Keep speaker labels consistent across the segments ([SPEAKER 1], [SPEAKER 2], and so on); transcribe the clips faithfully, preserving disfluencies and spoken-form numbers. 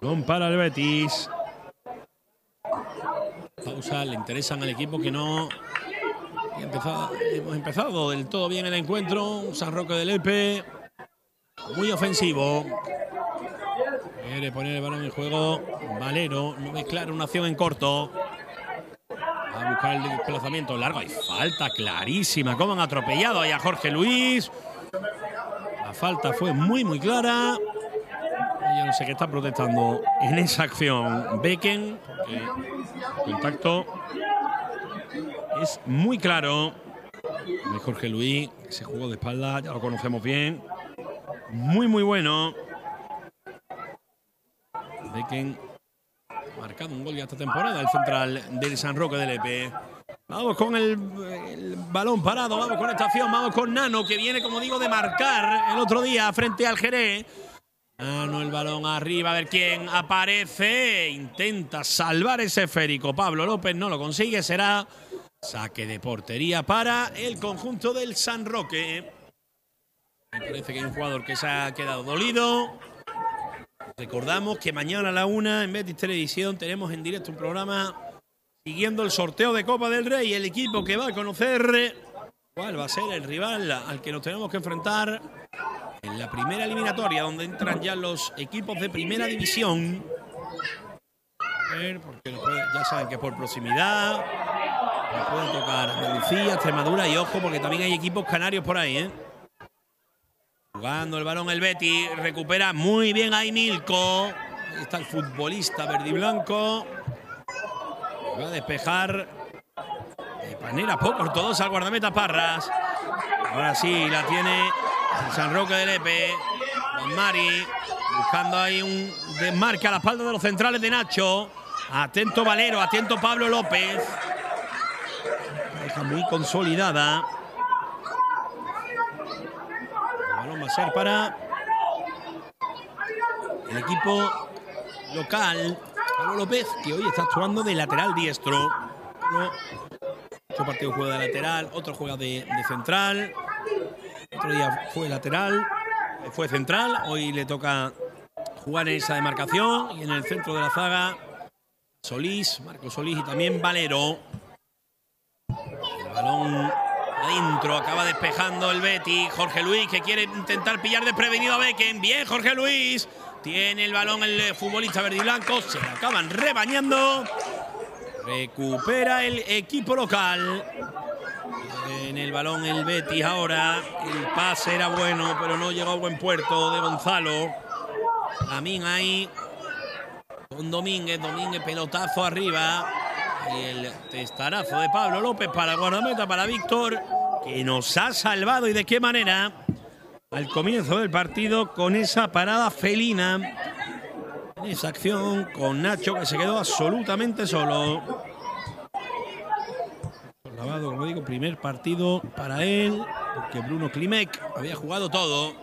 [SPEAKER 1] Balón para el Betis. Pausa, le interesan al equipo que no empezado, hemos empezado del todo bien el encuentro. Un San Roque del Lepe muy ofensivo. Quiere poner el balón en juego Valero, no ve clara una acción en corto. Va a buscar el desplazamiento largo. Hay falta clarísima. Cómo han atropellado ahí a Jorge Luis. La falta fue muy, muy clara. Yo no sé qué está protestando en esa acción Becken, porque el contacto es muy claro. De Jorge Luis, ese juego de espalda ya lo conocemos bien. Muy, muy bueno. Becken ha marcado un gol ya esta temporada, el central del San Roque del Lepe. Vamos con el, el balón parado, vamos con esta acción, vamos con Nano, que viene, como digo, de marcar el otro día frente al Jerez. Nano, el balón arriba, a ver quién aparece. Intenta salvar ese esférico. Pablo López no lo consigue, será saque de portería para el conjunto del San Roque. Me parece que hay un jugador que se ha quedado dolido. Recordamos que mañana a la una en Betis Televisión tenemos en directo un programa siguiendo el sorteo de Copa del Rey. El equipo que va a conocer cuál va a ser el rival al que nos tenemos que enfrentar en la primera eliminatoria, donde entran ya los equipos de primera división. A ver, porque no puede, ya saben que por proximidad nos pueden tocar Andalucía, Extremadura y ojo, porque también hay equipos canarios por ahí, ¿eh? Jugando el balón el Betis, recupera muy bien ahí Milko. Ahí está el futbolista verde y blanco. Va a despejar de manera poco ortodoxa al guardameta Parras. Ahora sí, la tiene el San Roque del Lepe. Juan Mari buscando ahí un desmarque a la espalda de los centrales de Nacho. Atento Valero, atento Pablo López. Deja muy consolidada. Va a ser para el equipo local. Pablo López, que hoy está actuando de lateral diestro. Uno, otro partido juega de lateral, otro juega de, de central. Otro día fue lateral, fue central. Hoy le toca jugar en esa demarcación. Y en el centro de la zaga, Solís, Marcos Solís y también Valero. El balón adentro, acaba despejando el Betis. Jorge Luis, que quiere intentar pillar desprevenido a Becken. Bien, Jorge Luis. Tiene el balón el futbolista verde y blanco. Se lo acaban rebañando. Recupera el equipo local. En el balón el Betis ahora. El pase era bueno, pero no llegó a buen puerto de Gonzalo. También ahí con Domínguez. Domínguez, pelotazo arriba. Y el testarazo de Pablo López para guardameta, para Víctor, que nos ha salvado. ¿Y de qué manera? Al comienzo del partido, con esa parada felina, en esa acción con Nacho, que se quedó absolutamente solo. Lavado, como digo, primer partido para él, porque Bruno Klimek había jugado todo.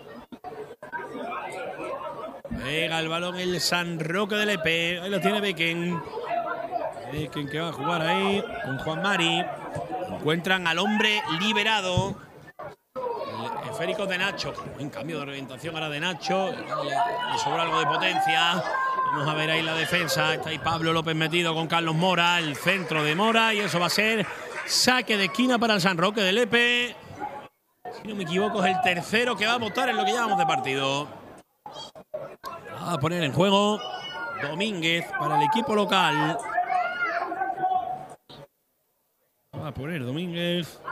[SPEAKER 1] Pega el balón el San Roque del Lepe. Ahí lo tiene Becken. Becken que va a jugar ahí con Juan Mari. Encuentran al hombre liberado. El esférico de Nacho. En cambio de orientación ahora de Nacho. Le, le sobra algo de potencia. Vamos a ver ahí la defensa. Está ahí Pablo López metido con Carlos Mora. El centro de Mora. Y eso va a ser saque de esquina para el San Roque del Lepe. Si no me equivoco, es el tercero que va a votar en lo que llamamos de partido. Va a poner en juego Domínguez para el equipo local. Va a poner Domínguez.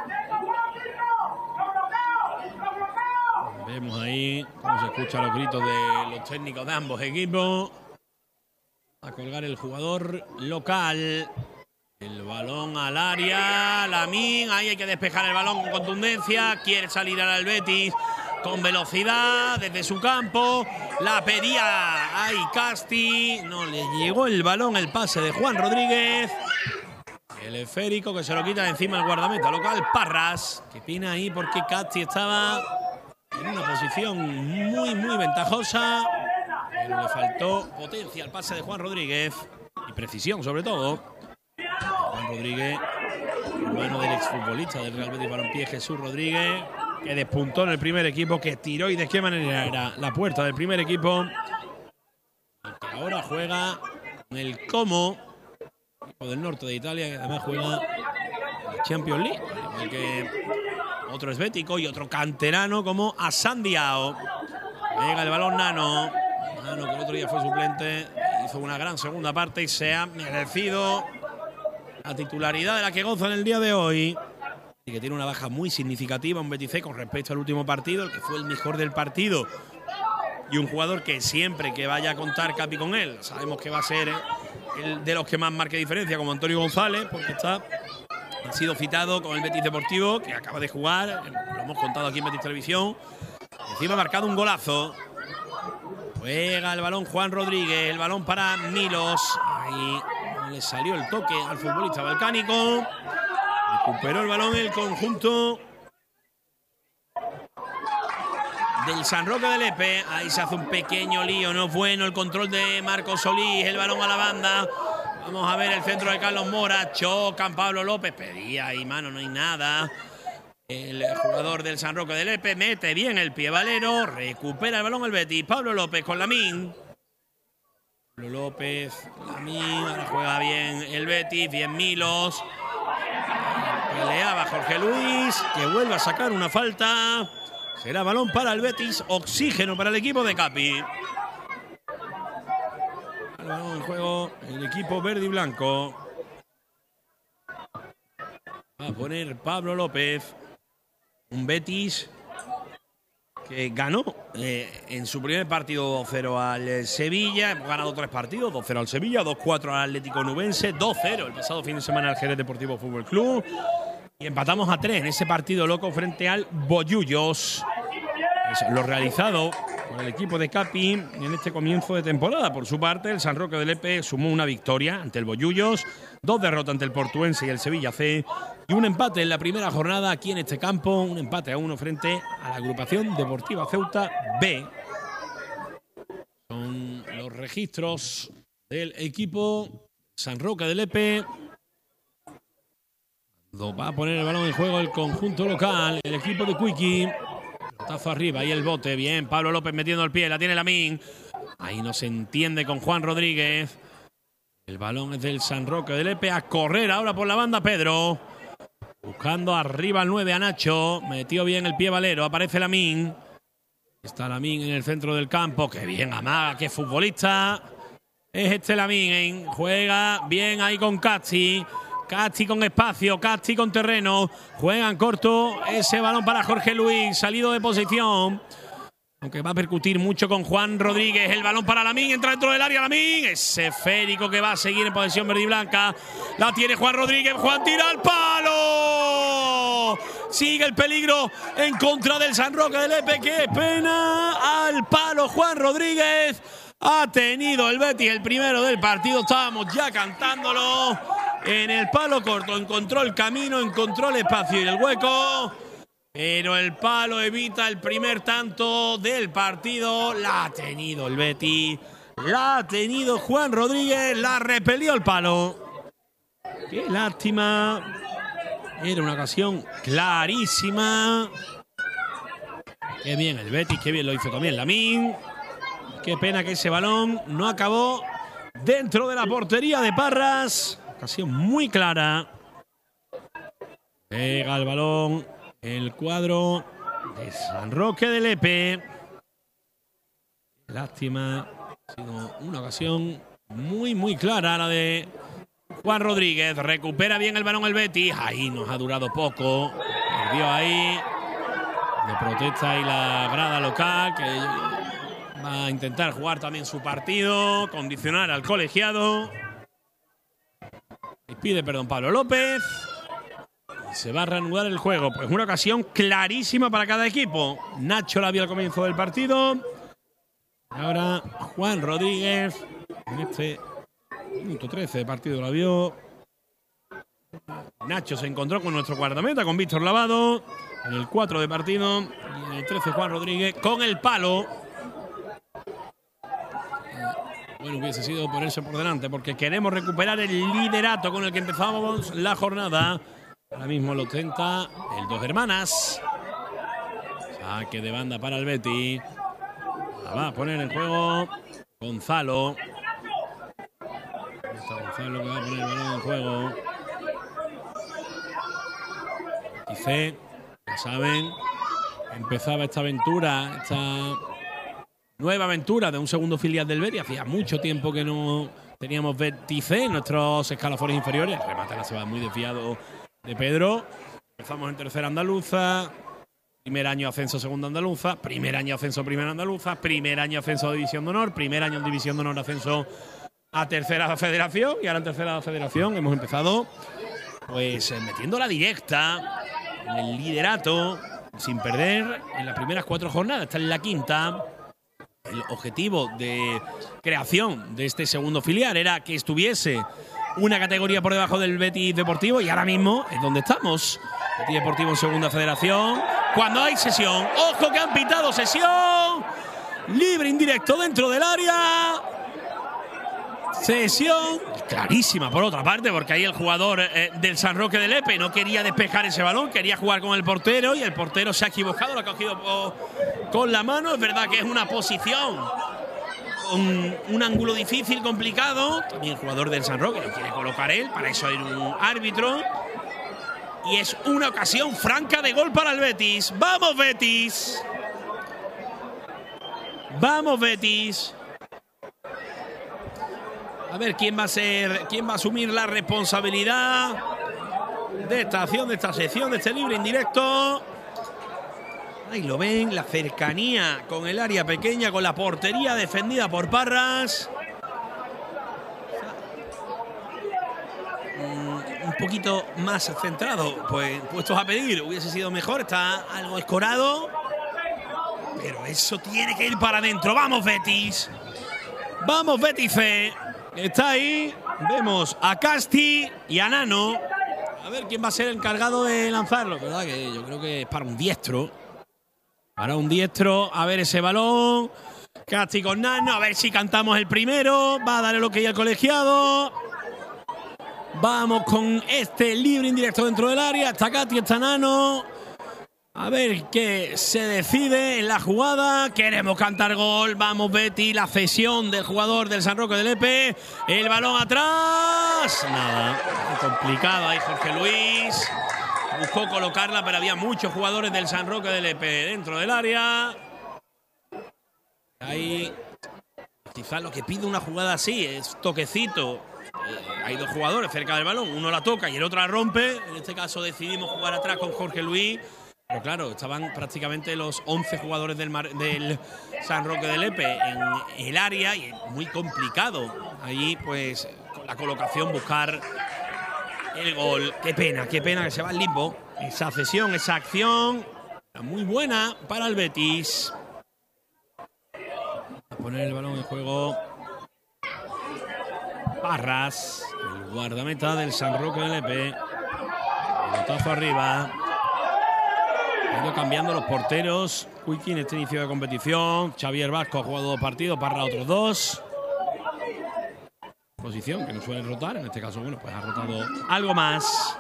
[SPEAKER 1] Vemos ahí cómo se escuchan los gritos de los técnicos de ambos equipos. Va a colgar el jugador local. El balón al área. Lamín. Ahí hay que despejar el balón con contundencia. Quiere salir al Betis con velocidad desde su campo. La pedía ahí Casti. No le llegó el balón, el pase de Juan Rodríguez. El esférico que se lo quita de encima el guardameta local, Parras. Que pina ahí porque Casti estaba en una posición muy, muy ventajosa. Pero le faltó potencia al pase de Juan Rodríguez. Y precisión, sobre todo. Juan Rodríguez, hermano del exfutbolista del Real Betis Balompié, Jesús Rodríguez, que despuntó en el primer equipo, que tiró y de qué manera era la puerta del primer equipo. ahora juega con el Como, equipo del norte de Italia, que además juega la Champions League, igual que otro esbético y otro canterano como Asandiao. Llega el balón Nano. Nano, que el otro día fue suplente, hizo una gran segunda parte y se ha merecido la titularidad de la que goza en el día de hoy. Y que tiene una baja muy significativa, un Betis C con respecto al último partido, el que fue el mejor del partido. Y un jugador que siempre que vaya a contar Capi con él, sabemos que va a ser el de los que más marque diferencia, como Antonio González, porque está, ha sido citado con el Betis Deportivo, que acaba de jugar, lo hemos contado aquí en Betis Televisión. Encima ha marcado un golazo. Juega el balón Juan Rodríguez, el balón para Milos. Ahí le salió el toque al futbolista balcánico. Recuperó el balón el conjunto del San Roque de Lepe. Ahí se hace un pequeño lío, no es bueno el control de Marcos Solís, el balón a la banda. Vamos a ver el centro de Carlos Mora, chocan Pablo López, pedía ahí mano, no hay nada. El jugador del San Roque de Lepe mete bien el pie Valero, recupera el balón el Betis. Pablo López con Lamín. Pablo López, Lamín, ahora juega bien el Betis, bien Milos. Peleaba Jorge Luis, que vuelve a sacar una falta. Será balón para el Betis, oxígeno para el equipo de Capi. El balón en juego el equipo verde y blanco. Va a poner Pablo López. Un Betis que ganó eh, en su primer partido dos cero al Sevilla. Hemos ganado tres partidos, dos cero al Sevilla, dos cuatro al Atlético Nubense, dos cero el pasado fin de semana al Jerez Deportivo Fútbol Club. Y empatamos a tres en ese partido loco frente al Bollullos. Es lo realizado por el equipo de Capi en este comienzo de temporada. Por su parte, el San Roque de Lepe sumó una victoria ante el Bollullos, dos derrotas ante el Portuense y el Sevilla C y un empate en la primera jornada aquí en este campo, un empate a uno frente a la agrupación Deportiva Ceuta B. Son los registros del equipo San Roque de Lepe. Va a poner el balón en juego el conjunto local, el equipo de Quickie. Pelotazo arriba, ahí el bote, bien, Pablo López metiendo el pie, la tiene Lamín. Ahí no se entiende con Juan Rodríguez. El balón es del San Roque de Lepe, a correr ahora por la banda Pedro. Buscando arriba al nueve a Nacho, metió bien el pie Valero, aparece Lamín. Está Lamín en el centro del campo, qué bien amaga, qué futbolista. Es este Lamín, ¿eh? Juega bien ahí con Casti. Casti con espacio, Casti con terreno. Juegan corto ese balón para Jorge Luis, salido de posición. Aunque va a percutir mucho con Juan Rodríguez. El balón para Lamín, entra dentro del área Lamín. Ese esférico que va a seguir en posesión verde y blanca. La tiene Juan Rodríguez. Juan tira al palo. Sigue el peligro en contra del San Roque de Lepe. ¡Qué pena! Al palo Juan Rodríguez. Ha tenido el Betis el primero del partido. Estábamos ya cantándolo. En el palo corto encontró el camino, encontró el espacio y el hueco. Pero el palo evita el primer tanto del partido. La ha tenido el Betis. La ha tenido Juan Rodríguez. La repelió el palo. Qué lástima. Era una ocasión clarísima. Qué bien el Betis. Qué bien lo hizo también Lamín. Qué pena que ese balón no acabó dentro de la portería de Parras. Ocasión muy clara. Pega el balón el cuadro de San Roque de Lepe. Lástima. Ha sido una ocasión muy, muy clara la de Juan Rodríguez. Recupera bien el balón el Betis. Ahí nos ha durado poco. Perdió ahí. De protesta y la grada local, que va a intentar jugar también su partido. Condicionar al colegiado. Y pide perdón Pablo López. Y se va a reanudar el juego. Pues una ocasión clarísima para cada equipo. Nacho la vio al comienzo del partido. Ahora Juan Rodríguez. En este minuto trece de partido la vio. Nacho se encontró con nuestro guardameta, con Víctor Lavado. En el cuatro de partido. Y en el trece Juan Rodríguez con el palo. Bueno, hubiese sido ponerse por delante porque queremos recuperar el liderato con el que empezábamos la jornada. Ahora mismo lo tenta el Dos Hermanas. Saque de banda para el Betis. La va a poner en juego Gonzalo. Hasta Gonzalo que va a poner el balón en juego. Dice, ya saben, empezaba esta aventura, esta nueva aventura de un segundo filial del Betis. Hacía mucho tiempo que no teníamos Betis en nuestros escalafones inferiores. El remate la se va muy desviado de Pedro. Empezamos en tercera andaluza. Primer año ascenso segunda andaluza. Primer año ascenso primera andaluza. Primer año ascenso de división de honor. Primer año en división de honor ascenso a tercera federación. Y ahora en tercera federación hemos empezado pues metiendo la directa en el liderato sin perder en las primeras cuatro jornadas. Esta es la quinta. El objetivo de creación de este segundo filial era que estuviese una categoría por debajo del Betis Deportivo y ahora mismo es donde estamos. Betis Deportivo en segunda federación. Cuando hay sesión, ojo que han pitado sesión. Libre indirecto dentro del área. Sesión clarísima por otra parte, porque ahí el jugador eh, del San Roque de Lepe no quería despejar ese balón, quería jugar con el portero y el portero se ha equivocado, lo ha cogido oh, con la mano. Es verdad que es una posición, un, un ángulo difícil, complicado. También el jugador del San Roque lo quiere colocar él, para eso hay un árbitro. Y es una ocasión franca de gol para el Betis. ¡Vamos, Betis! ¡Vamos, Betis! A ver quién va a ser, quién va a asumir la responsabilidad de esta acción, de esta sección, de este libre indirecto. Ahí lo ven, la cercanía con el área pequeña, con la portería defendida por Parras. Un poquito más centrado, pues puestos a pedir, hubiese sido mejor. Está algo escorado, pero eso tiene que ir para adentro. ¡Vamos, Betis! ¡Vamos, Betis C! Está ahí, vemos a Casti y a Nano. A ver quién va a ser el encargado de lanzarlo. ¿Verdad? Que yo creo que es para un diestro. Para un diestro, a ver ese balón. Casti con Nano, a ver si cantamos el primero. Va a dar el ok al colegiado. Vamos con este libre indirecto dentro del área. Está Casti, está Nano. A ver qué se decide en la jugada. Queremos cantar gol. Vamos, Betis. La cesión del jugador del San Roque de Lepe. El balón atrás. Nada. Muy complicado ahí Jorge Luis. Buscó colocarla, pero había muchos jugadores del San Roque de Lepe dentro del área. Ahí quizás lo que pide una jugada así es toquecito. Eh, hay dos jugadores cerca del balón. Uno la toca y el otro la rompe. En este caso decidimos jugar atrás con Jorge Luis. Pero claro, estaban prácticamente los once jugadores del, Mar, del San Roque de Lepe en el área y es muy complicado allí, pues, con la colocación, buscar el gol. Qué pena, qué pena que se va al limbo. Esa cesión, esa acción, muy buena para el Betis. A poner el balón en juego Parras, el guardameta del San Roque de Lepe. Pelotazo arriba. Ha ido cambiando los porteros. Wiki en este inicio de competición. Xavier Vasco ha jugado dos partidos, Parra otros dos. Posición que no suele rotar. En este caso, bueno, pues ha rotado algo más.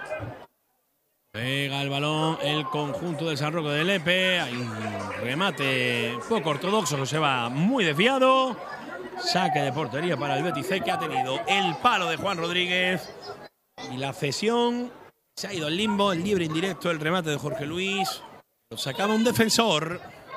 [SPEAKER 1] Pega el balón el conjunto del San Roque de Lepe. Hay un remate poco ortodoxo que se va muy desviado. Saque de portería para el Betis C, que ha tenido el palo de Juan Rodríguez. Y la cesión se ha ido al limbo, el libre indirecto, el remate de Jorge Luis. Lo sacaba un defensor.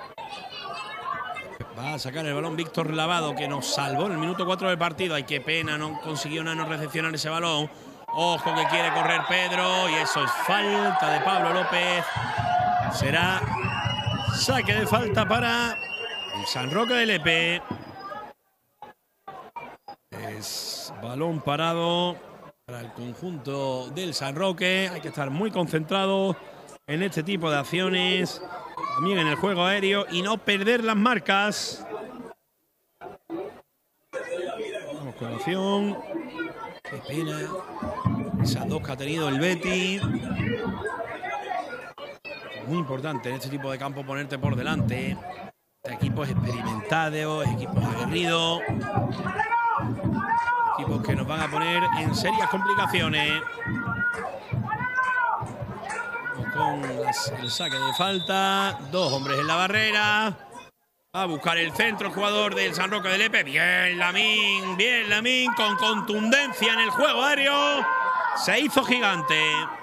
[SPEAKER 1] Va a sacar el balón Víctor Lavado, que nos salvó en el minuto cuatro del partido. Ay, qué pena, no consiguió no recepcionar ese balón. Ojo que quiere correr Pedro y eso es falta de Pablo López. Será saque de falta para el San Roque de Lepe. Es balón parado para el conjunto del San Roque. Hay que estar muy concentrado en este tipo de acciones. También en el juego aéreo y no perder las marcas. Vamos con la acción. Qué pena. Esas dos que ha tenido el Betis. Muy importante en este tipo de campo ponerte por delante. Este equipo es experimentado, equipos aguerridos. Equipos que nos van a poner en serias complicaciones. Con las, el saque de falta. Dos hombres en la barrera. A buscar el centro, el jugador del San Roque de Lepe. Bien Lamín, bien Lamín, con contundencia en el juego aéreo. Se hizo gigante.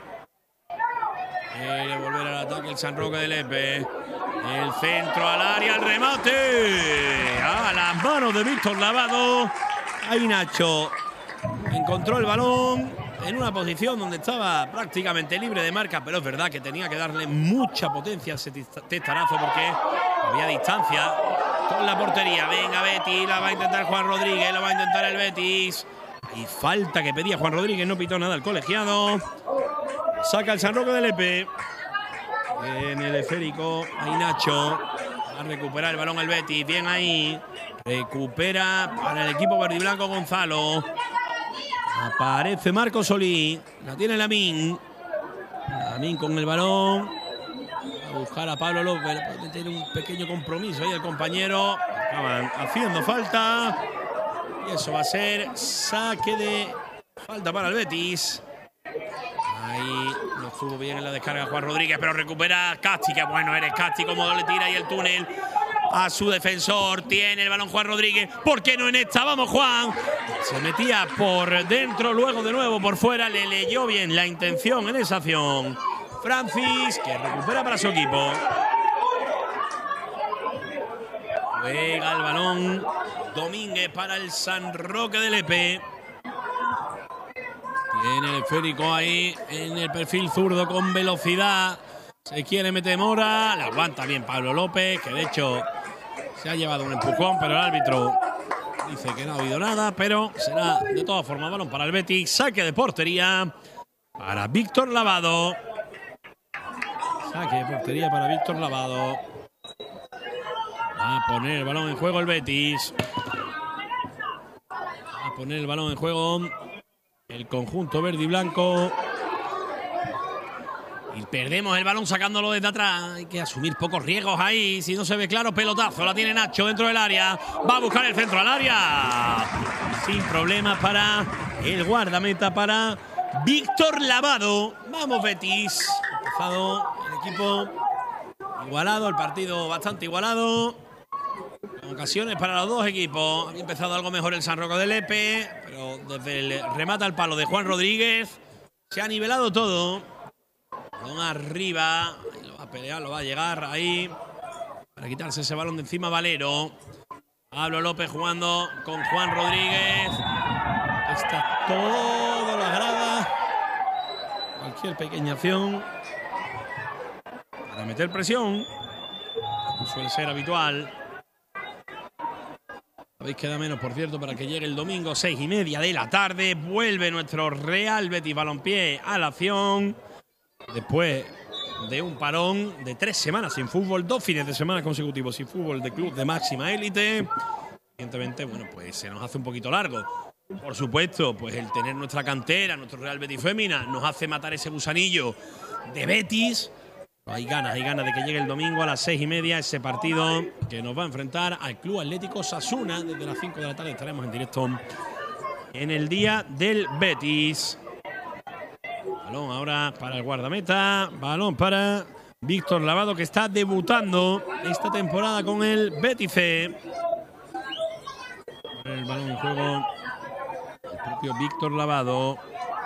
[SPEAKER 1] Quiere volver al ataque el San Roque de Lepe. El centro al área, el remate. A las manos de Víctor Lavado. Ahí Nacho encontró el balón en una posición donde estaba prácticamente libre de marca, pero es verdad que tenía que darle mucha potencia a ese testarazo porque había distancia con la portería. Venga, Betis, la va a intentar Juan Rodríguez, la va a intentar el Betis. Y falta que pedía Juan Rodríguez, no pitó nada el colegiado. Saca el San Roque de Lepe. En el esférico, ahí Nacho. Va a recuperar el balón el Betis, bien ahí. Recupera para el equipo verdiblanco Gonzalo. Aparece Marco Solí. La tiene Lamín. Lamín con el balón. A buscar a Pablo López. Puede meter un pequeño compromiso ahí el compañero. Acaban haciendo falta. Y eso va a ser saque de falta para el Betis. Ahí no estuvo bien en la descarga Juan Rodríguez, pero recupera Casti. Que bueno eres, Casti, como le tira ahí el túnel a su defensor. Tiene el balón Juan Rodríguez. ¿Por qué no en esta? Vamos, Juan. Se metía por dentro, luego de nuevo por fuera. Le leyó bien la intención en esa acción. Francis, que recupera para su equipo. Juega el balón Domínguez para el San Roque de Lepe. Tiene el esférico ahí en el perfil zurdo con velocidad. Se quiere meter Mora. La aguanta bien Pablo López, que de hecho se ha llevado un empujón, pero el árbitro dice que no ha habido nada, pero será de todas formas balón para el Betis. Saque de portería para Víctor Lavado. Saque de portería para Víctor Lavado. Va a poner el balón en juego el Betis. Va a poner el balón en juego el conjunto verde y blanco. Y perdemos el balón sacándolo desde atrás. Hay que asumir pocos riesgos ahí. Si no se ve claro, pelotazo. La tiene Nacho dentro del área. Va a buscar el centro al área. Sin problemas para el guardameta, para Víctor Lavado. Vamos, Betis. Ha empezado el equipo igualado. El partido bastante igualado. Ocasiones para los dos equipos. Había empezado algo mejor el San Roque de Lepe, pero desde el remate al palo de Juan Rodríguez se ha nivelado todo. Balón arriba, ahí lo va a pelear, lo va a llegar ahí para quitarse ese balón de encima Valero. Pablo López jugando con Juan Rodríguez. Está toda la grada. Cualquier pequeña acción para meter presión, como suele ser habitual. Sabéis que da menos, por cierto, para que llegue el domingo, seis y media de la tarde. Vuelve nuestro Real Betis Balompié a la acción. Después de un parón de tres semanas sin fútbol, dos fines de semana consecutivos sin fútbol de club de máxima élite. Evidentemente, bueno, pues se nos hace un poquito largo. Por supuesto, pues el tener nuestra cantera, nuestro Real Betis Fémina, nos hace matar ese gusanillo de Betis. Hay ganas, hay ganas de que llegue el domingo a las seis y media ese partido que nos va a enfrentar al Club Atlético Osasuna. Desde las cinco de la tarde estaremos en directo en el día del Betis. Balón ahora para el guardameta. Balón para Víctor Lavado, que está debutando esta temporada con el Betis C. El balón en juego el propio Víctor Lavado.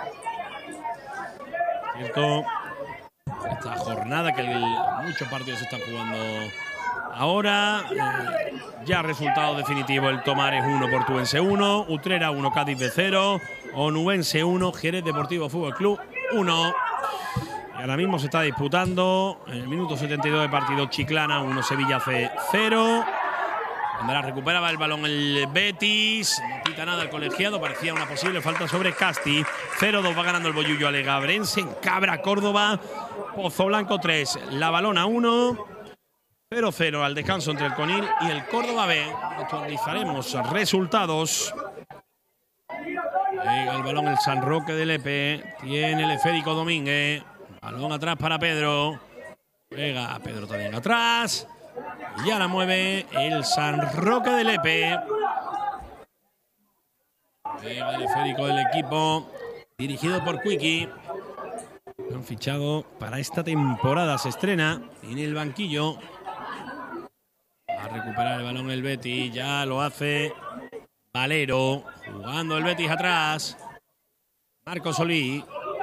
[SPEAKER 1] Cierto. Esta jornada que el, muchos partidos se están jugando ahora. Eh, ya resultado definitivo: el Tomares uno, Portuense uno, Utrera uno, Cádiz B cero, Onubense uno, Jerez Deportivo Fútbol Club uno. Y ahora mismo se está disputando en el minuto setenta y dos de partido Chiclana uno, Sevilla C cero. András recuperaba el balón el Betis. No pita nada el colegiado. Parecía una posible falta sobre Casti. cero dos va ganando el Bollullo Alegabrense en Cabra, Córdoba. Pozo Blanco tres, La Balona uno. cero cero al descanso entre el Conil y el Córdoba B. Actualizaremos resultados. Llega el balón el San Roque de Lepe. Tiene el esférico Domínguez. Balón atrás para Pedro. Llega Pedro también atrás. Y ya la mueve el San Roque de Lepe. Llega el esférico del equipo dirigido por Quickie. Han fichado para esta temporada. Se estrena en el banquillo. A recuperar el balón el Betis. Ya lo hace Valero. Jugando el Betis atrás. Marco Solís.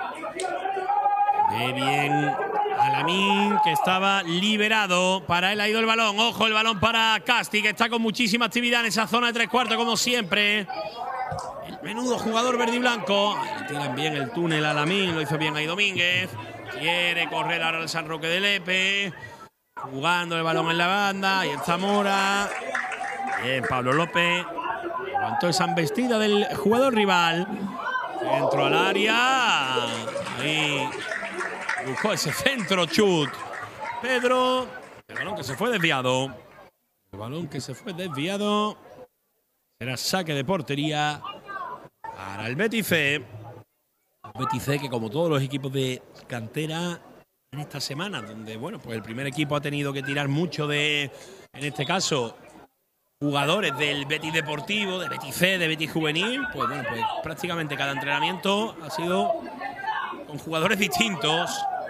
[SPEAKER 1] Ve bien a Lamine, que estaba liberado. Para él ha ido el balón. Ojo, el balón para Casti, que está con muchísima actividad en esa zona de tres cuartos, como siempre. El menudo jugador verde y blanco. Ahí tiran bien el túnel a Lamine. Lo hizo bien ahí Domínguez. Quiere correr ahora el San Roque de Lepe. Jugando el balón en la banda. Ahí está Mora. Bien, Pablo López. Aguantó esa embestida del jugador rival. Centro al área. Ahí buscó ese centro, chut. Pedro. El balón que se fue desviado. El balón que se fue desviado. Será saque de portería para el Betis C. Betis C, que como todos los equipos de cantera en esta semana, donde bueno, pues el primer equipo ha tenido que tirar mucho de, en este caso, jugadores del Betis Deportivo, de Betis C, de Betis Juvenil, pues bueno, pues prácticamente cada entrenamiento ha sido con jugadores distintos.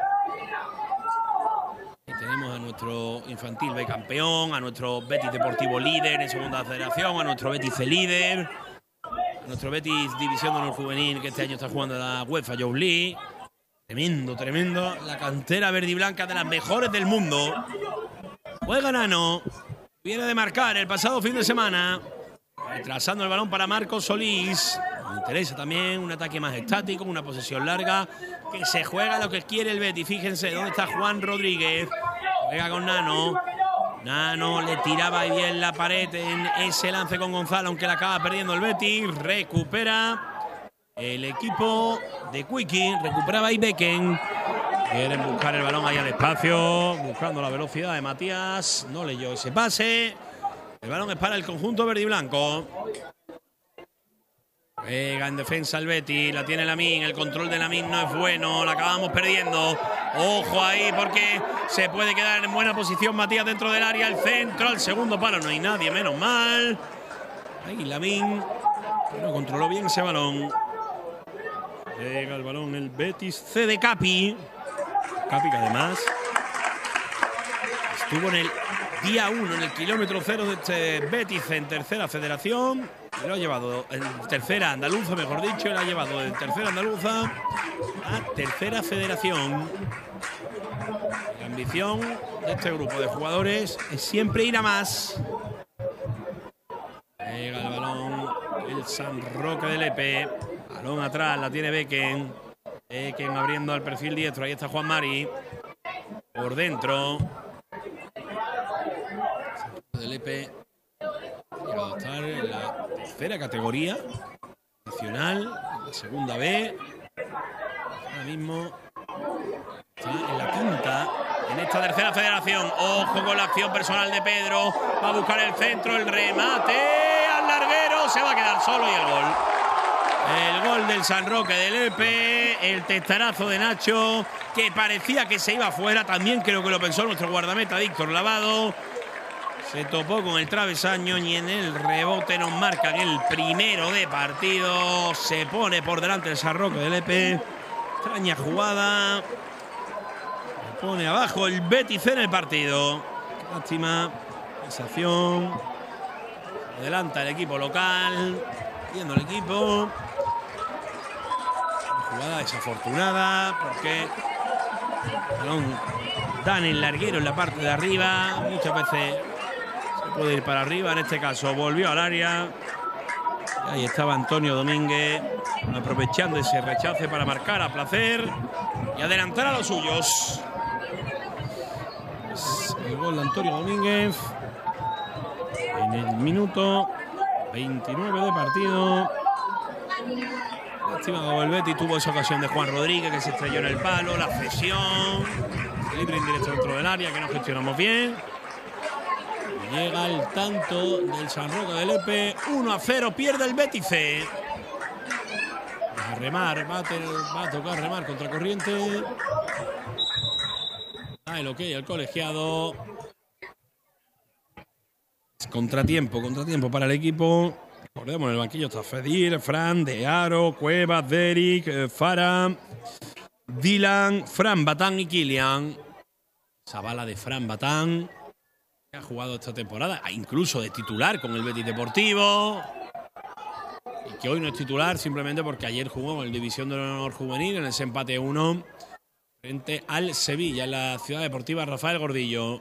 [SPEAKER 1] Y tenemos a nuestro infantil B campeón, a nuestro Betis Deportivo líder en segunda federación, a nuestro Betis C líder, a nuestro Betis División de Honor Juvenil, que este año está jugando la UEFA Youth League. Tremendo, tremendo. La cantera verde y blanca de las mejores del mundo. Juega Nano. Viene de marcar el pasado fin de semana. Retrasando el balón para Marco Solís. Me interesa también un ataque más estático, una posesión larga. Que se juega lo que quiere el Betis. Fíjense dónde está Juan Rodríguez. Juega con Nano. Nano le tiraba ahí bien la pared en ese lance con Gonzalo, aunque la acaba perdiendo el Betis. Recupera el equipo de Quickie. Recuperaba ahí Becken. Quieren buscar el balón ahí al espacio, buscando la velocidad de Matías. No leyó ese pase. El balón es para el conjunto verde y blanco. Pega en defensa el Betis. La tiene Lamine. El control de Lamine no es bueno. La acabamos perdiendo. Ojo ahí porque se puede quedar en buena posición Matías dentro del área. El centro, al segundo palo. No hay nadie, menos mal. Ahí Lamine. Pero controló bien ese balón. Llega el balón el Betis C de Capi. Capi, que además estuvo en el día uno, en el kilómetro cero de este Betis en tercera federación. Y lo ha llevado en tercera andaluza, mejor dicho. Lo ha llevado de tercera andaluza a tercera federación. La ambición de este grupo de jugadores es siempre ir a más. Llega el balón el San Roque de Lepe. Balón atrás, la tiene Becken. Becken abriendo al perfil diestro. Ahí está Juan Mari. Por dentro. De Lepe. Va a estar en la tercera categoría nacional, en la segunda B. Ahora mismo está en la quinta. En esta tercera federación. Ojo con la acción personal de Pedro. Va a buscar el centro, el remate al larguero. Se va a quedar solo y el gol. El gol del San Roque de Lepe, el testarazo de Nacho, que parecía que se iba afuera. También creo que lo pensó nuestro guardameta Víctor Lavado. Se topó con el travesaño y en el rebote nos marcan el primero de partido. Se pone por delante el San Roque de Lepe. Extraña jugada. Se pone abajo el Betis en el partido. Lástima. Sensación. Adelanta el equipo local. Viendo el equipo. Jugada desafortunada porque balón dan el larguero en la parte de arriba. Muchas veces se puede ir para arriba. En este caso volvió al área. Y ahí estaba Antonio Domínguez aprovechando ese rechace para marcar a placer y adelantar a los suyos. Es el gol de Antonio Domínguez en el minuto veintinueve de partido. Lástima, el Betis tuvo esa ocasión de Juan Rodríguez, que se estrelló en el palo, la cesión, libre indirecto dentro del área, que no gestionamos bien. Y llega el tanto del San Roque de Lepe. uno a cero, pierde el Betis C. Va a remar, va a, tener, va a tocar remar contra corriente. Ah, el ok, el colegiado. Contratiempo, contratiempo para el equipo. Recordemos, en el banquillo está Fedir, Fran, De Aro, Cuevas, Derek, Fara, Dylan, Fran Batán y Kilian. Esa bala de Fran Batán Ha jugado esta temporada, incluso de titular con el Betis Deportivo. Y que hoy no es titular simplemente porque ayer jugó en la División de Honor Juvenil en ese empate uno frente al Sevilla en la Ciudad Deportiva Rafael Gordillo.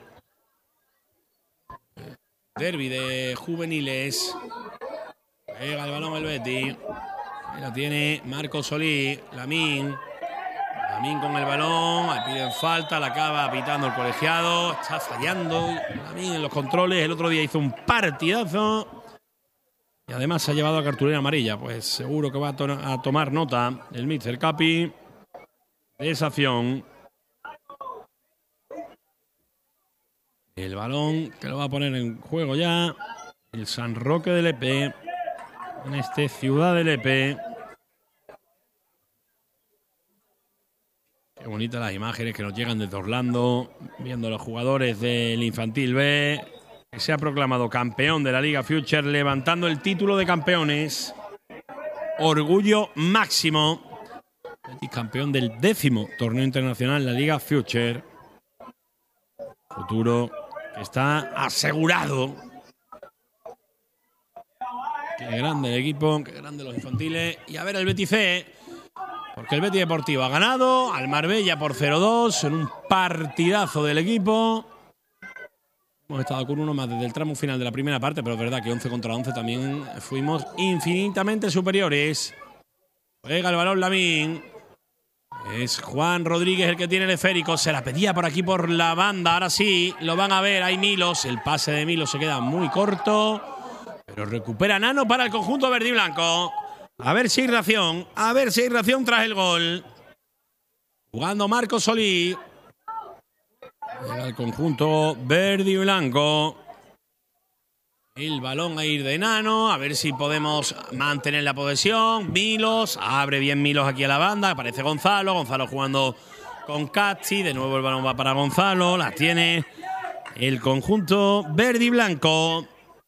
[SPEAKER 1] Derbi de juveniles. Pega el balón el Betis. Ahí lo tiene Marco Solís. Lamín. Lamín con el balón. Ahí piden falta. La acaba pitando el colegiado. Está fallando Lamín en los controles. El otro día hizo un partidazo. Y además se ha llevado a cartulina amarilla. Pues seguro que va a, to a tomar nota el míster Capi de esa acción. El balón que lo va a poner en juego ya el San Roque de Lepe. En este Ciudad de Lepe. Qué bonitas las imágenes que nos llegan desde Orlando, viendo a los jugadores del Infantil B, que se ha proclamado campeón de la Liga Future, levantando el título de campeones. Orgullo máximo. Betis campeón del décimo torneo internacional, la Liga Future. Futuro que está asegurado. Qué grande el equipo, qué grande los infantiles. Y a ver el Betis C, porque el Betis Deportivo ha ganado al Marbella por cero dos en un partidazo del equipo. Hemos estado con uno más desde el tramo final de la primera parte, pero es verdad que once contra once también fuimos infinitamente superiores. Juega el balón Lamín. Es Juan Rodríguez el que tiene el esférico. Se la pedía por aquí por la banda. Ahora sí, lo van a ver. Hay Milos. El pase de Milos se queda muy corto. Pero recupera Nano para el conjunto verde y blanco. A ver si hay reacción. A ver si hay reacción tras el gol. Jugando Marco Solís. Llega el conjunto verde y blanco. El balón a ir de Nano. A ver si podemos mantener la posesión. Milos. Abre bien Milos aquí a la banda. Aparece Gonzalo. Gonzalo jugando con Casti. De nuevo el balón va para Gonzalo. La tiene el conjunto verde y blanco.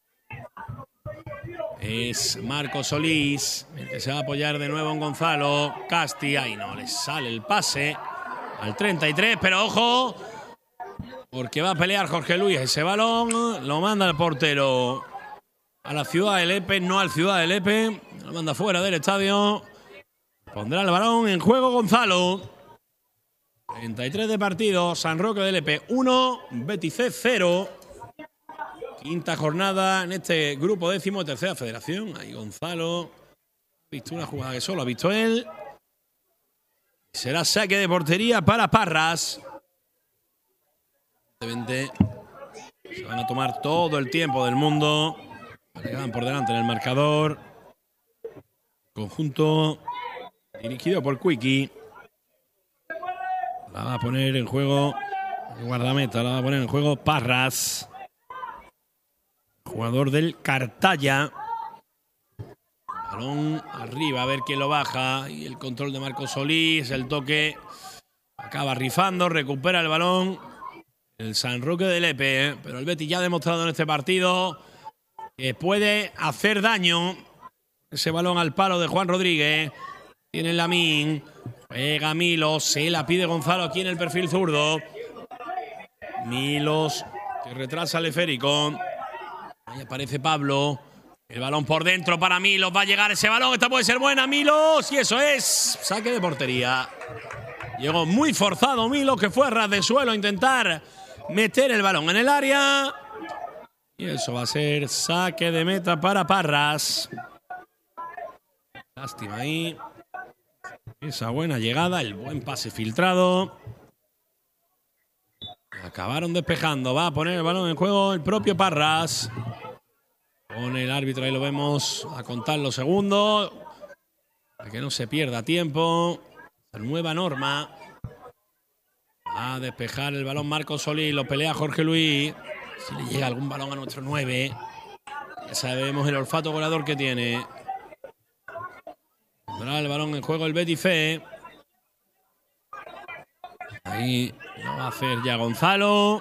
[SPEAKER 1] Es Marco Solís el que se va a apoyar de nuevo en Gonzalo. Casti, ahí no le sale el pase al treinta y tres, pero ojo, porque va a pelear Jorge Luis ese balón. Lo manda el portero a la Ciudad de Lepe, no al Ciudad de Lepe. Lo manda fuera del estadio. Pondrá el balón en juego Gonzalo. treinta y tres de partido. San Roque de Lepe uno, Betis C cero. Quinta jornada en este grupo décimo de tercera federación. Ahí Gonzalo. Ha visto una jugada que solo ha visto él. Será saque de portería para Parras. Evidentemente se van a tomar todo el tiempo del mundo. Le van por delante en el marcador. Conjunto dirigido por Quickie. La va a poner en juego el guardameta. La va a poner en juego Parras. Jugador del Cartaya. Balón arriba, a ver quién lo baja. Y el control de Marco Solís, el toque. Acaba rifando, recupera el balón. El San Roque de Lepe. ¿eh? Pero el Betis ya ha demostrado en este partido que puede hacer daño. Ese balón al palo de Juan Rodríguez. Tiene Lamín. Pega Milos. Se la pide Gonzalo aquí en el perfil zurdo. Milos que retrasa el esférico. Ahí aparece Pablo. El balón por dentro para Milos. Va a llegar ese balón. Esta puede ser buena, Milos. Y eso es saque de portería. Llegó muy forzado Milos, que fue a ras de suelo a intentar meter el balón en el área. Y eso va a ser saque de meta para Parras. Lástima ahí. Esa buena llegada, el buen pase filtrado. Acabaron despejando. Va a poner el balón en juego el propio Parras. Pone el árbitro, ahí lo vemos, a contar los segundos. Para que no se pierda tiempo. La nueva norma. Va a despejar el balón Marco Solís. Lo pelea Jorge Luis. Si le llega algún balón a nuestro nueve. Ya sabemos el olfato goleador que tiene. Pondrá el balón en juego el Betis C. Ahí lo va a hacer ya Gonzalo.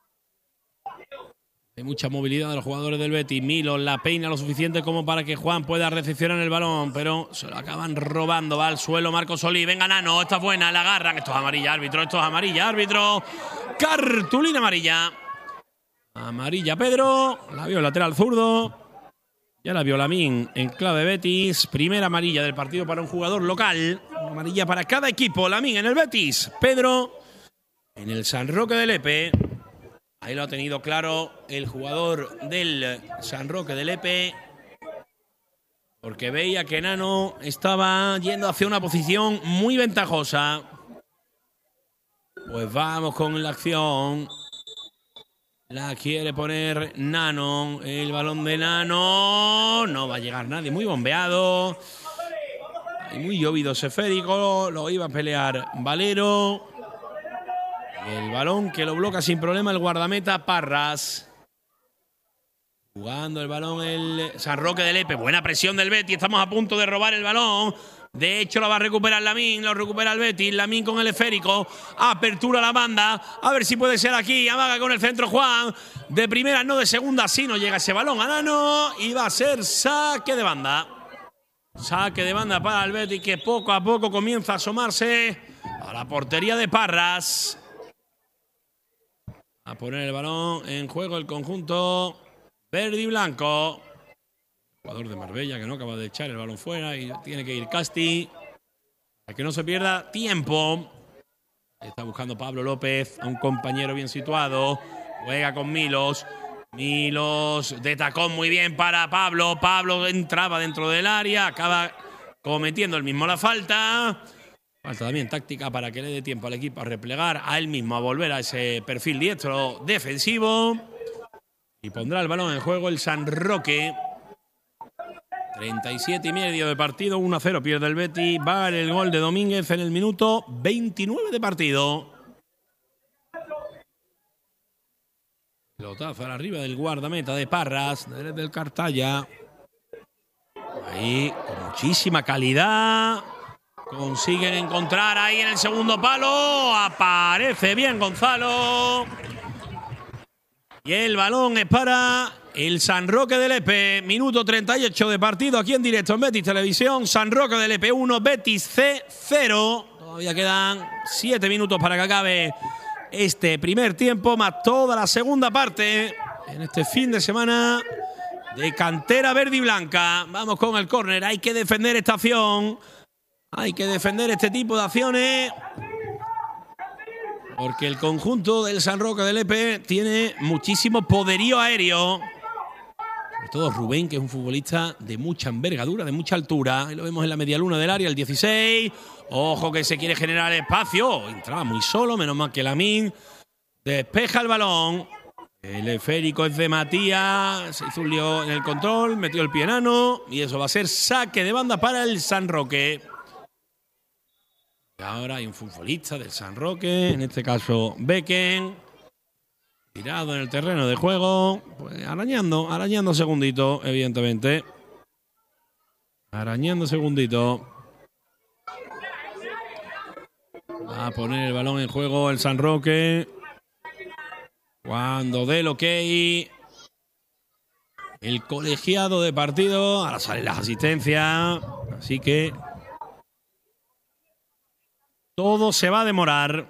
[SPEAKER 1] Hay mucha movilidad de los jugadores del Betis. Milos la peina lo suficiente como para que Juan pueda recepcionar el balón, pero se lo acaban robando. Va al suelo Marco Solís. Venga, Nano, esta es buena, la agarran. Esto es amarilla, árbitro, esto es amarilla, árbitro. Cartulina amarilla. Amarilla Pedro. La vio el lateral zurdo. Ya la vio Lamine en clave Betis. Primera amarilla del partido para un jugador local. Una amarilla para cada equipo. Lamine en el Betis. Pedro en el San Roque de Lepe. Ahí lo ha tenido claro el jugador del San Roque de Lepe. Porque veía que Nano estaba yendo hacia una posición muy ventajosa. Pues vamos con la acción. La quiere poner Nano. El balón de Nano. No va a llegar nadie. Muy bombeado. Y muy llovido esférico. Lo iba a pelear Valero. El balón que lo bloca sin problema el guardameta Parras. Jugando el balón el San Roque de Lepe. Buena presión del Betis. Estamos a punto de robar el balón. De hecho, lo va a recuperar Lamine. Lo recupera el Betis. Lamine con el esférico. Apertura la banda. A ver si puede ser aquí. Amaga con el centro Juan. De primera, no de segunda. Sí, no llega ese balón a Nano. Y va a ser saque de banda. Saque de banda para el Betis, que poco a poco comienza a asomarse a la portería de Parras. A poner el balón en juego el conjunto verde y blanco. Jugador de Marbella que no acaba de echar el balón fuera y tiene que ir Casti. Para que no se pierda tiempo. Ahí está buscando Pablo López a un compañero bien situado. Juega con Milos. Milos de tacón muy bien para Pablo. Pablo entraba dentro del área. Acaba cometiendo el mismo la falta. Falta también táctica para que le dé tiempo al equipo a replegar, a él mismo a volver a ese perfil diestro defensivo. Y pondrá el balón en juego el San Roque. treinta y siete y medio de partido, uno a cero pierde el Betis. Va el gol de Domínguez en el minuto veintinueve de partido. Pelotazo a la arriba del guardameta de Parras, del Cartaya. Ahí, con muchísima calidad. Consiguen encontrar ahí en el segundo palo. Aparece bien Gonzalo. Y el balón es para el San Roque de Lepe. Minuto treinta y ocho de partido aquí en directo en Betis Televisión. San Roque de Lepe uno, Betis C cero. Todavía quedan siete minutos para que acabe este primer tiempo, más toda la segunda parte en este fin de semana de cantera verde y blanca. Vamos con el córner. Hay que defender esta acción. Hay que defender este tipo de acciones. Porque el conjunto del San Roque de Lepe tiene muchísimo poderío aéreo. Sobre todo Rubén, que es un futbolista de mucha envergadura, de mucha altura. Ahí lo vemos en la medialuna del área, el dieciséis. Ojo que se quiere generar espacio. Entraba muy solo, menos mal que Lamine despeja el balón. El esférico es de Matías. Se hizo un lío en el control, metió el pie enano. Y eso va a ser saque de banda para el San Roque. Y ahora hay un futbolista del San Roque, en este caso Becken, tirado en el terreno de juego, pues arañando, arañando segundito, evidentemente. Arañando segundito. Va a poner el balón en juego el San Roque. Cuando dé el ok, el colegiado de partido, ahora salen las asistencias, así que todo se va a demorar.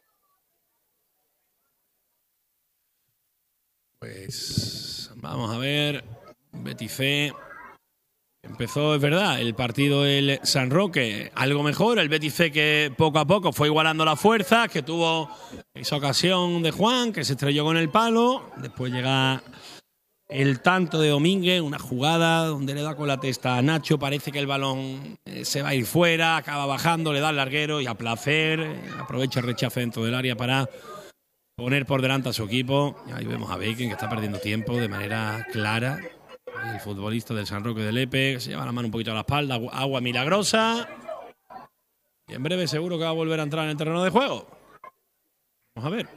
[SPEAKER 1] Pues vamos a ver. Betis C. Empezó, es verdad, el partido el San Roque algo mejor. El Betis C que poco a poco fue igualando las fuerzas, que tuvo esa ocasión de Juan, que se estrelló con el palo. Después llega el tanto de Domínguez, una jugada donde le da con la testa a Nacho. Parece que el balón eh, se va a ir fuera, acaba bajando, le da al larguero y a placer. Eh, aprovecha el rechazo dentro del área para poner por delante a su equipo. Y ahí vemos a Becken, que está perdiendo tiempo de manera clara. Ahí el futbolista del San Roque de Lepe, que se lleva la mano un poquito a la espalda. Agua milagrosa. Y en breve seguro que va a volver a entrar en el terreno de juego. Vamos a ver.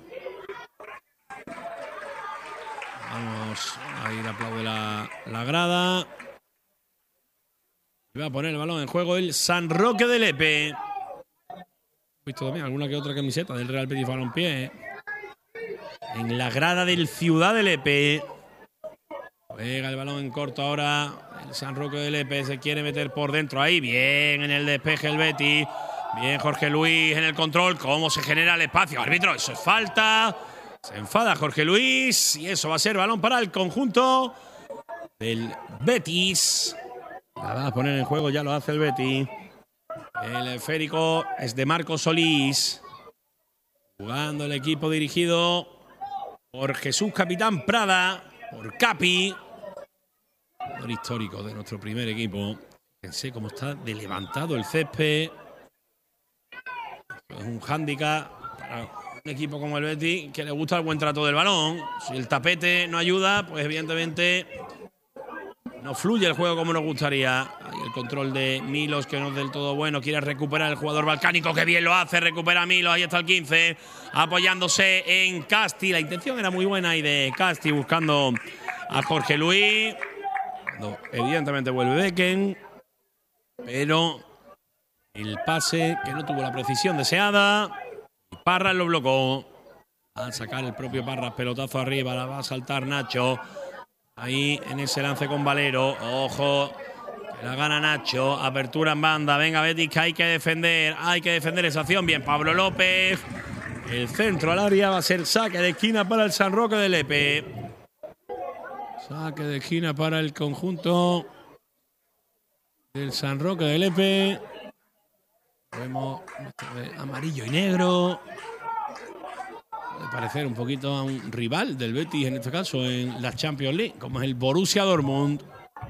[SPEAKER 1] Vamos a ir a aplaudir la, la grada. Y va a poner el balón en juego el San Roque de Lepe. He visto también alguna que otra camiseta del Real Betis Balompié en la grada del Ciudad de Lepe. Juega el balón en corto ahora. El San Roque de Lepe se quiere meter por dentro. Ahí bien en el despeje el Betis. Bien Jorge Luis en el control. Cómo se genera el espacio. Árbitro, eso es falta. Se enfada Jorge Luis y eso va a ser balón para el conjunto del Betis. La va a poner en juego, ya lo hace el Betis. El esférico es de Marcos Solís. Jugando el equipo dirigido por Jesús Capitán Prada, por Capi. Jugador histórico de nuestro primer equipo. Pensé cómo está de levantado el césped. Es un hándicap para un equipo como el Betis que le gusta el buen trato del balón. Si el tapete no ayuda, pues evidentemente no fluye el juego como nos gustaría. Ahí el control de Milos, que no es del todo bueno. Quiere recuperar el jugador balcánico, que bien lo hace. Recupera Milos, ahí está el quince. Apoyándose en Casti. La intención era muy buena y de Casti buscando a Jorge Luis. No, evidentemente vuelve Becken. Pero el pase que no tuvo la precisión deseada. Parras lo bloqueó. Va a sacar el propio Parras, pelotazo arriba, la va a saltar Nacho. Ahí en ese lance con Valero. Ojo, que la gana Nacho. Apertura en banda. Venga, Betis, que hay que defender. Hay que defender esa acción. Bien, Pablo López. El centro al área va a ser saque de esquina para el San Roque de Lepe. Saque de esquina para el conjunto del San Roque de Lepe. Vemos amarillo y negro. Puede parecer un poquito a un rival del Betis, en este caso, en la Champions League, como es el Borussia Dortmund.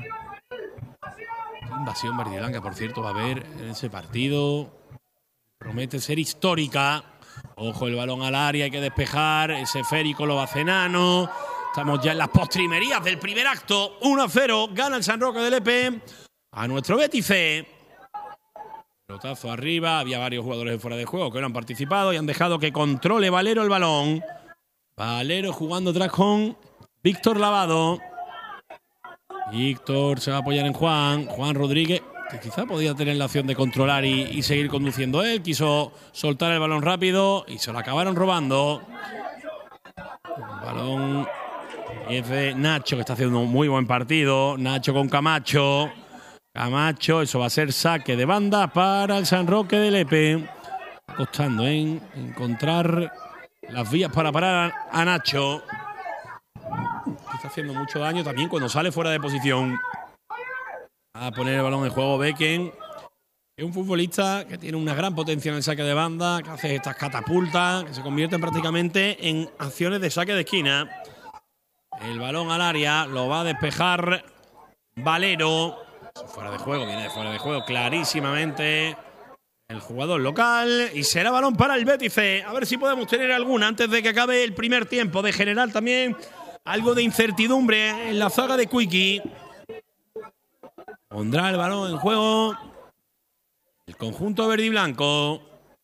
[SPEAKER 1] Qué invasión verdiblanca, por cierto, va a haber en ese partido. Promete ser histórica. Ojo, el balón al área, hay que despejar. Ese esférico lo hace Nano. Estamos ya en las postrimerías del primer acto. uno a cero, gana el San Roque de Lepe a nuestro Betis C. Pelotazo arriba, había varios jugadores de fuera de juego que no han participado y han dejado que controle Valero el balón. Valero jugando atrás con Víctor Lavado. Víctor se va a apoyar en Juan. Juan Rodríguez, que quizá podía tener la opción de controlar y, y seguir conduciendo él. Quiso soltar el balón rápido y se lo acabaron robando. El balón es de Nacho, que está haciendo un muy buen partido. Nacho con Camacho. Camacho, eso va a ser saque de banda para el San Roque de Lepe. Está costando en encontrar las vías para parar a Nacho. Está haciendo mucho daño también cuando sale fuera de posición. A poner el balón en juego Becken. Es un futbolista que tiene una gran potencia en el saque de banda, que hace estas catapultas, que se convierten prácticamente en acciones de saque de esquina. El balón al área, lo va a despejar Valero. Fuera de juego, viene de fuera de juego clarísimamente el jugador local. Y será balón para el Betis C. A ver si podemos tener alguna antes de que acabe el primer tiempo. De generar también algo de incertidumbre en la zaga de Quickie. Pondrá el balón en juego el conjunto verde y blanco.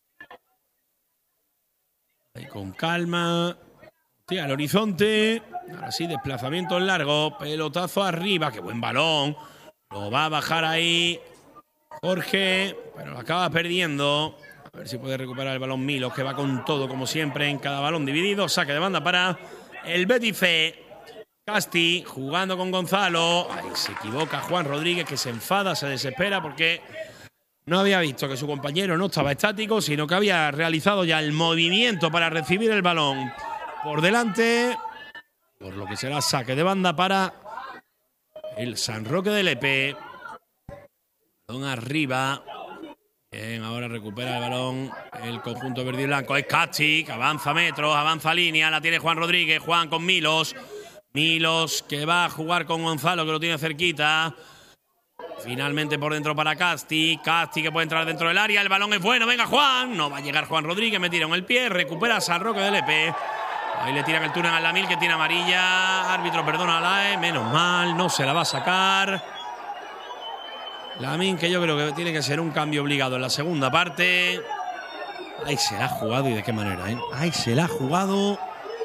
[SPEAKER 1] Ahí con calma. Sí, al horizonte. Ahora sí, desplazamiento largo. Pelotazo arriba. Qué buen balón. Lo va a bajar ahí Jorge, pero lo acaba perdiendo. A ver si puede recuperar el balón Milos, que va con todo, como siempre, en cada balón dividido. Saque de banda para el Betis C. Casti jugando con Gonzalo. Ahí se equivoca Juan Rodríguez, que se enfada, se desespera porque no había visto que su compañero no estaba estático, sino que había realizado ya el movimiento para recibir el balón por delante. Por lo que será saque de banda para el San Roque de Lepe. Balón arriba. Bien, ahora recupera el balón el conjunto verde y blanco. Es Casti, que avanza metros, avanza línea. La tiene Juan Rodríguez. Juan con Milos. Milos, que va a jugar con Gonzalo, que lo tiene cerquita. Finalmente por dentro para Casti. Casti, que puede entrar dentro del área. El balón es bueno. Venga, Juan. No va a llegar Juan Rodríguez. Me tira en el pie. Recupera San Roque de Lepe. Ahí le tiran el túnel al Lamil, que tiene amarilla. Árbitro, perdona a la E. Menos mal, no se la va a sacar. Lamil, que yo creo que tiene que ser un cambio obligado en la segunda parte. Ahí se la ha jugado, y de qué manera, ¿eh? Ahí se la ha jugado.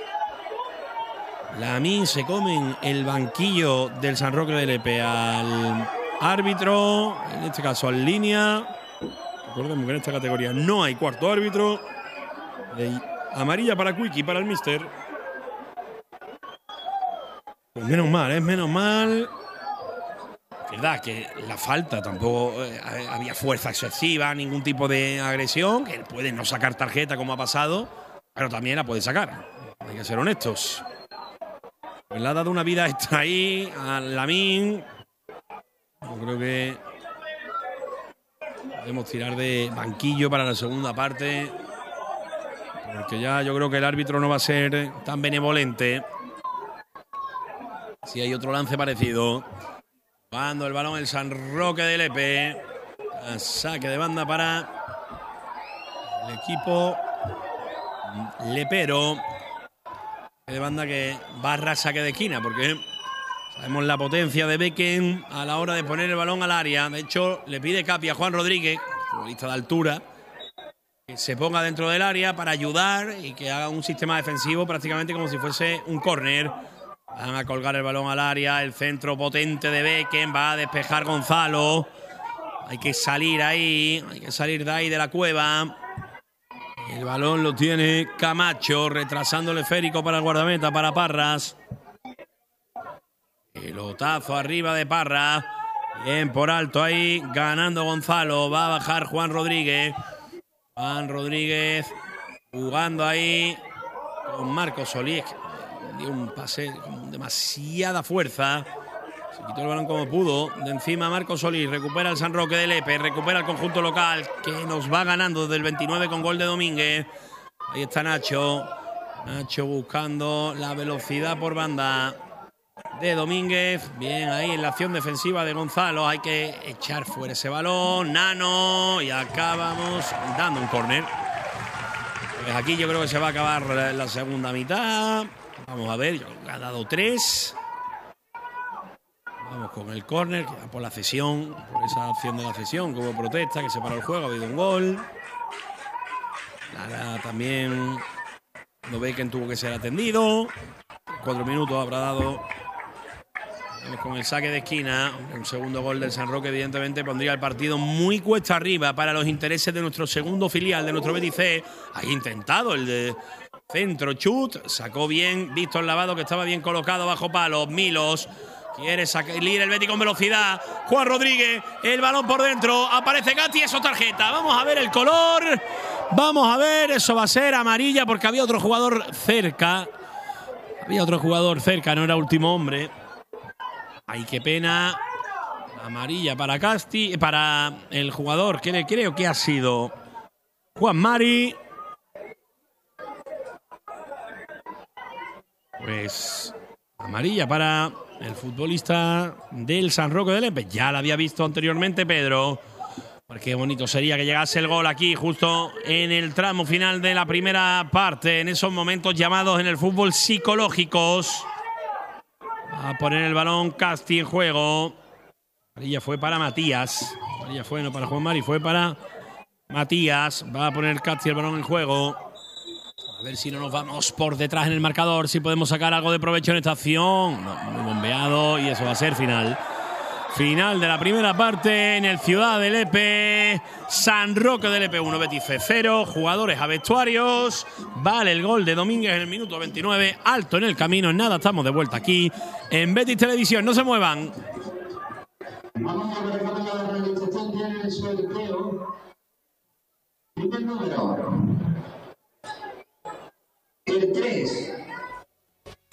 [SPEAKER 1] Lamil se come en el banquillo del San Roque de Lepe al árbitro, en este caso al línea. Recordemos que en esta categoría no hay cuarto árbitro. De amarilla para Quickie, para el míster. Pues menos mal, es ¿eh? menos mal. Es verdad que la falta tampoco eh, había fuerza excesiva, ningún tipo de agresión, que puede no sacar tarjeta como ha pasado, pero también la puede sacar. Hay que ser honestos. Pues le ha dado una vida extra ahí a Lamine. Yo creo que podemos tirar de banquillo para la segunda parte. Porque ya yo creo que el árbitro no va a ser tan benevolente. Si hay otro lance parecido. Jugando el balón el San Roque de Lepe. A saque de banda para el equipo lepero. De banda que barra saque de esquina, porque sabemos la potencia de Beckham a la hora de poner el balón al área. De hecho, le pide Capi a Juan Rodríguez, futbolista de altura, que se ponga dentro del área para ayudar y que haga un sistema defensivo prácticamente como si fuese un córner. Van a colgar el balón al área, el centro potente de Beckham, va a despejar Gonzalo. Hay que salir ahí, hay que salir de ahí de la cueva. El balón lo tiene Camacho, retrasando el esférico para el guardameta, para Parras. Pelotazo arriba de Parras. Bien por alto ahí, ganando Gonzalo. Va a bajar Juan Rodríguez. Juan Rodríguez jugando ahí con Marcos Solís. Dio un pase con demasiada fuerza. Se quitó el balón como pudo. De encima Marcos Solís. Recupera el San Roque de Lepe. Recupera el conjunto local que nos va ganando desde el veintinueve con gol de Domínguez. Ahí está Nacho. Nacho buscando la velocidad por banda de Domínguez. Bien ahí en la acción defensiva de Gonzalo. Hay que echar fuera ese balón. Nano. Y acabamos dando un córner. Pues aquí yo creo que se va a acabar la segunda mitad. Vamos a ver. Yo creo que ha dado tres. Vamos con el córner, que va por la cesión, por esa acción de la cesión, como protesta, que se paró el juego, ha habido un gol. Nada, también no ve que tuvo que ser atendido. Cuatro minutos habrá dado. Vamos con el saque de esquina. Un segundo gol del San Roque, evidentemente, pondría el partido muy cuesta arriba para los intereses de nuestro segundo filial, de nuestro Betis C. Ha intentado el de centro chut, sacó bien Víctor Lavado, que estaba bien colocado bajo palos. Milos. Quiere salir el Betis con velocidad. Juan Rodríguez, el balón por dentro. Aparece Gatti, eso tarjeta. Vamos a ver el color. Vamos a ver, eso va a ser amarilla porque había otro jugador cerca. Había otro jugador cerca, no era último hombre. Ay, qué pena. Amarilla para Casti, para el jugador que creo que ha sido Juan Mari. Pues amarilla para el futbolista del San Roque de Lepe. Ya la había visto anteriormente Pedro. Qué bonito sería que llegase el gol aquí, justo en el tramo final de la primera parte. En esos momentos llamados en el fútbol psicológicos. Va a poner el balón Casti en juego. Amarilla fue para Matías. Amarilla fue no para Juan Mari, fue para Matías. Va a poner Casti el balón en juego. A ver si no nos vamos por detrás en el marcador, si podemos sacar algo de provecho en esta acción. No, muy bombeado y eso va a ser final. Final de la primera parte en el Ciudad de Lepe. San Roque de Lepe uno, Betis C cero. Jugadores a vestuarios. Vale el gol de Domínguez en el minuto veintinueve. Alto en el camino, en nada, estamos de vuelta aquí en Betis Televisión. No se muevan.
[SPEAKER 2] Vamos a ver cómo la realización tiene el sorteo. Primer número. El tres.